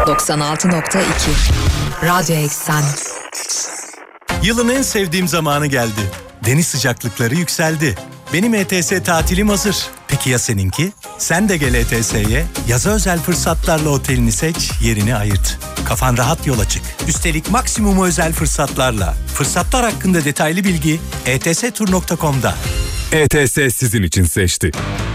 96.2 Radyo Eksen. Yılın en sevdiğim zamanı geldi. Deniz sıcaklıkları yükseldi. Benim ETS tatilim hazır. Peki ya seninki? Sen de gel ETS'ye. Yaza özel fırsatlarla otelini seç, yerini ayırt. Kafan rahat yola çık. Üstelik maksimum özel fırsatlarla. Fırsatlar hakkında detaylı bilgi etstur.com'da. ETS sizin için seçti.